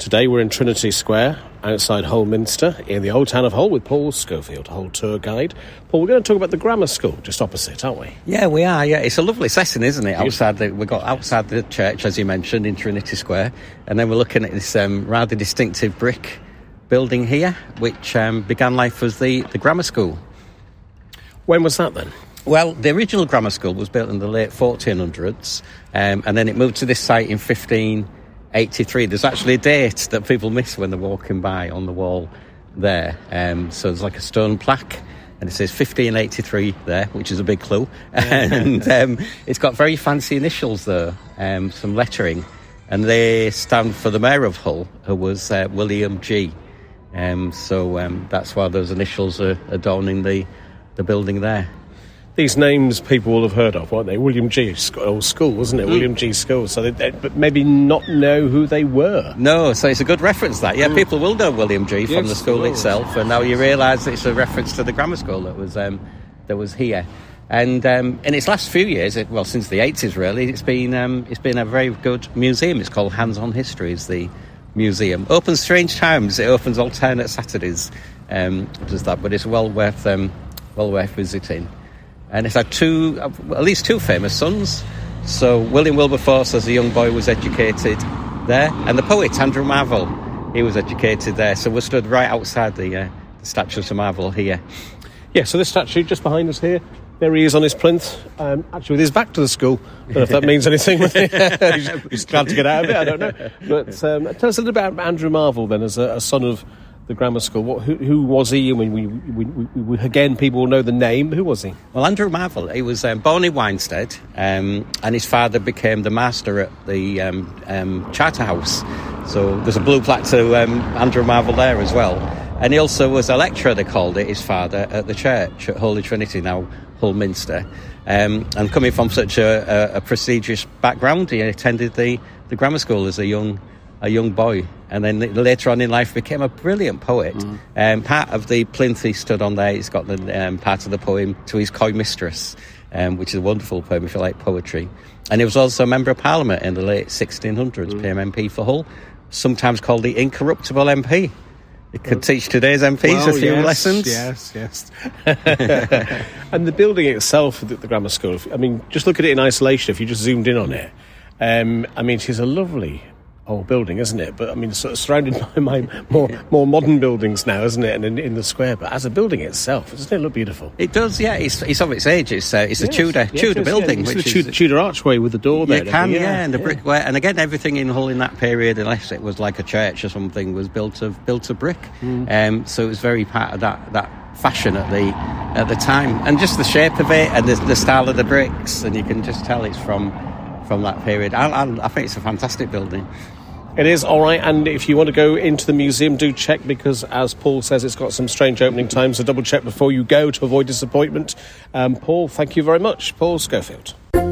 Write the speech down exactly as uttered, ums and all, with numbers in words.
Today we're in Trinity Square, outside Hull Minster, in the old town of Hull, with Paul Schofield, Hull tour guide. Paul, we're going to talk about the grammar school just opposite, aren't we? Yeah, we are, yeah. It's a lovely setting, isn't it? Outside the, we've got outside the church, as you mentioned, in Trinity Square, and then we're looking at this um, rather distinctive brick building here, which um, began life as the, the grammar school. When was that then? Well, the original grammar school was built in the late fourteen hundreds, um, and then it moved to this site in fifteen eighty-three. There's actually a date that people miss when they're walking by on the wall there. Um, so there's like a stone plaque, and it says fifteen eighty-three there, which is a big clue. And um, it's got very fancy initials there, um, some lettering, and they stand for the Mayor of Hull, who was uh, William G. Um, so um, that's why those initials are adorning the, the building there. These names people will have heard of, won't they? William G. Old school, wasn't it? Mm. William G. School. So, they, they, but maybe not know who they were. No, so it's a good reference, that. Yeah, mm. people will know William G. from yes, the school itself, and now you realise it's a reference to the grammar school that was um, that was here. And um, in its last few years, it, well, since the eighties really, it's been um, it's been a very good museum. It's called Hands On History, is the museum. Opens strange times. It opens alternate Saturdays. Um, does that, but it's well worth um, well worth visiting. And it's had two, at least two famous sons. So William Wilberforce, as a young boy, was educated there, and the poet Andrew Marvell, he was educated there. So we're stood right outside the, uh, the statue of Sir Marvell here. Yeah, so this statue just behind us here, there he is on his plinth, um, actually with his back to the school. I don't know if that means anything. he's, he's glad to get out of it, I don't know. But um, tell us a little bit about Andrew Marvell then, as a, a son of the grammar school. What, who, who was he? I mean, we, we, we, we, again, people will know the name. Who was he? Well, Andrew Marvell, he was um, born in Winstead, um, and his father became the master at the um, um, Charterhouse. So there's a blue plaque to um, Andrew Marvell there as well. And he also was a lecturer, they called it, his father, at the church at Holy Trinity, now Hull Minster. Um, and coming from such a, a, a prestigious background, he attended the, the grammar school as a young a young boy, and then later on in life became a brilliant poet. Mm. Um, part of the plinth he stood on there, he's got the um, part of the poem To His Coy Mistress, um, which is a wonderful poem if you like poetry. And he was also a Member of Parliament in the late sixteen hundreds, mm. became M P for Hull, sometimes called the Incorruptible M P. It could teach today's M Ps well, a few yes, lessons. Yes, yes. And the building itself, the, the grammar school, I mean, just look at it in isolation, if you just zoomed in on it. Um, I mean, it is a lovely old building, isn't it? But I mean, sort of surrounded by my more more modern buildings now, isn't it? And in, in the square, but as a building itself, doesn't it look beautiful? It does, yeah. It's, it's of its age. It's uh, it's yes, a Tudor yes, Tudor yes, building, yeah. which the Tudor, is Tudor archway with the door there. You can, yeah, yeah, and the yeah. brickwork, and again, everything in Hull in that period, unless it was like a church or something, was built of built of brick. Mm. Um, so it was very part of that that fashion at the at the time, and just the shape of it and the, the style of the bricks, and you can just tell it's from from that period. I, I, I think it's a fantastic building. It is, all right, and if you want to go into the museum, do check, because as Paul says, it's got some strange opening times, so double check before you go to avoid disappointment. Um, Paul, thank you very much. Paul Schofield.